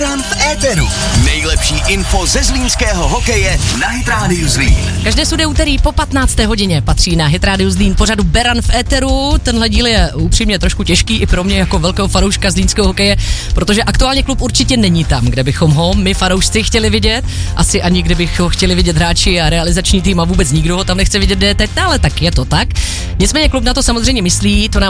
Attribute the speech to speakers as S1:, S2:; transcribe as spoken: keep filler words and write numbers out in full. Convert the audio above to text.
S1: Beran v éteru. Nejlepší info ze zlínského hokeje na Hit Radio Zlín.
S2: Každé sude úterý po patnácté hodině patří na Hit Radio Zlín pořadu Beran v éteru. Tenhle díl je upřímně trošku těžký i pro mě jako velkého fanouška zlínského hokeje, protože aktuálně klub určitě není tam, kde bychom ho my fanoušci chtěli vidět. Asi ani kde bych ho chtěli vidět hráči a realizační tým a vůbec nikdo ho tam nechce vidět D T, ale tak je to tak. Nicméně klub na to samozřejmě myslí, to nám